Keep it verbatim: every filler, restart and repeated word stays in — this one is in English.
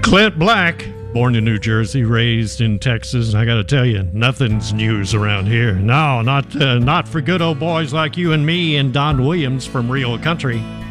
Clint Black, born in New Jersey, raised in Texas. I got to tell you, nothing's news around here. No, not uh, not for good old boys like you and me and Don Williams from Real Country.